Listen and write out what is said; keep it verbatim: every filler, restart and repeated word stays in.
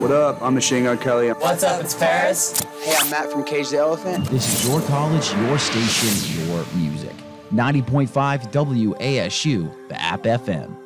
What up? I'm Machine Gun Kelly. What's up? It's Paris. Hey, I'm Matt from Cage the Elephant. This is your college, your station, your music. ninety point five W A S U, the App F M.